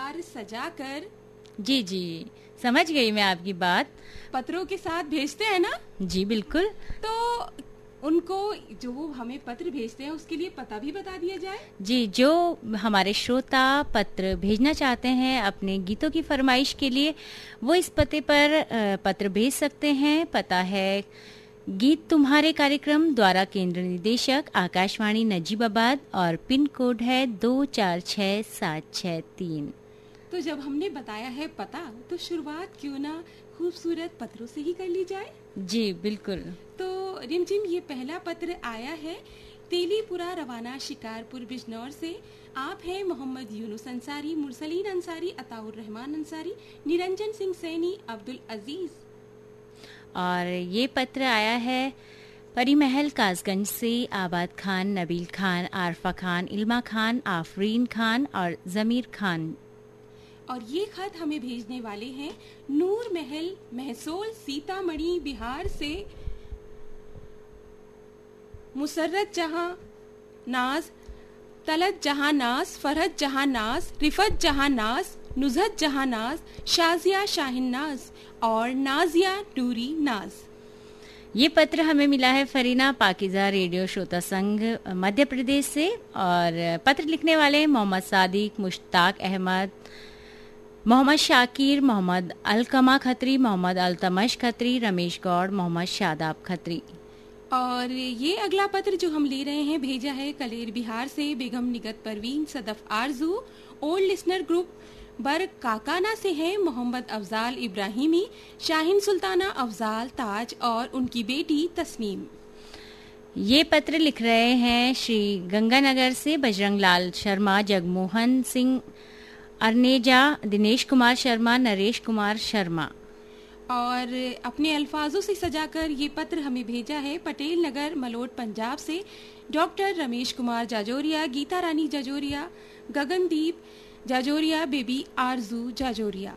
हार सजाकर, जी जी समझ गई मैं आपकी बात, पत्रों के साथ भेजते हैं ना। जी बिल्कुल। तो उनको जो वो हमें पत्र भेजते हैं उसके लिए पता भी बता दिया जाए। जी, जो हमारे श्रोता पत्र भेजना चाहते हैं अपने गीतों की फरमाइश के लिए, वो इस पते पर पत्र भेज सकते हैं। पता है गीत तुम्हारे कार्यक्रम, द्वारा केंद्र निदेशक आकाशवाणी नजीबाबाद, और पिन कोड है 246763। तो जब हमने बताया है पता, तो शुरुआत क्यों ना खूबसूरत पत्रों से ही कर ली जाए। जी बिल्कुल। तो रिमझिम ये पहला पत्र आया है तेलीपुरा रवाना शिकारपुर बिजनौर से। आप हैं मोहम्मद यूनुस अंसारी, मुरसलीन अंसारी, अताउर रहमान अंसारी, निरंजन सिंह सैनी, अब्दुल अजीज। और ये पत्र आया है परिमहल कासगंज से आबाद खान, नबील खान, आरफा खान, इल्मा खान, आफरीन खान और जमीर खान। और ये खत हमें भेजने वाले हैं नूर महल, महसोल, सीतामढ़ी बिहार से। मुसर्रत जहां नाज, तलत जहां नाज, फरहत जहां नाज, रिफत जहां नाज, नुजहत जहां नाज, शाजिया शाहिन नाज और नाजिया नूरी नाज। ये पत्र हमें मिला है फरीना पाकिजा रेडियो श्रोता संघ मध्य प्रदेश से। और पत्र लिखने वाले मोहम्मद सादिक, मुश्ताक अहमद, मोहम्मद शाकिर, मोहम्मद अलकमा खत्री, मोहम्मद अल्तमश खत्री, रमेश गौड़, मोहम्मद शादाब खत्री। और ये अगला पत्र जो हम ले रहे हैं भेजा है कलेर बिहार से बेगम निगत परवीन, सदफ आरजू, ओल्ड लिसनर ग्रुप बर्ग काकाना से हैं मोहम्मद अफजाल इब्राहिमी, शाहीन सुल्ताना अफजाल ताज और उनकी बेटी तस्नीम। ये पत्र लिख रहे हैं श्री गंगानगर से बजरंग लाल शर्मा, जगमोहन सिंह अर्नेजा, दिनेश कुमार शर्मा, नरेश कुमार शर्मा। और अपने अल्फाजों से सजाकर ये पत्र हमें भेजा है पटेल नगर मलोट पंजाब से डॉक्टर रमेश कुमार जाजोरिया, गीता रानी जाजोरिया, गगनदीप जाजोरिया, बेबी आरजू जाजोरिया।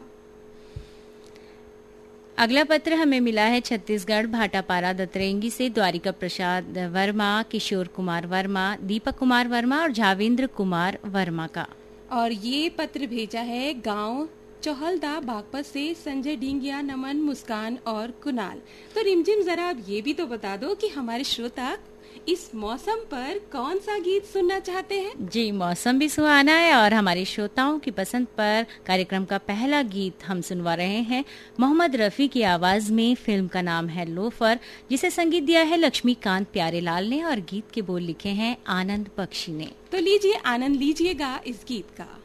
अगला पत्र हमें मिला है छत्तीसगढ़ भाटापारा दतरेंगी से द्वारिका प्रसाद वर्मा, किशोर कुमार वर्मा, दीपक कुमार वर्मा और जावेंद्र कुमार वर्मा का। और ये पत्र भेजा है गांव चौहलदा बागपत से संजय ढींगिया, नमन, मुस्कान और कुणाल। तो रिमझिम जरा अब ये भी तो बता दो कि हमारे श्रोता इस मौसम पर कौन सा गीत सुनना चाहते हैं। जी, मौसम भी सुहाना है और हमारे श्रोताओं की पसंद पर कार्यक्रम का पहला गीत हम सुनवा रहे हैं मोहम्मद रफी की आवाज में। फिल्म का नाम है लोफर, जिसे संगीत दिया है लक्ष्मीकांत प्यारेलाल ने और गीत के बोल लिखे हैं आनंद बख्शी ने। तो लीजिए, आनंद लीजिएगा इस गीत का।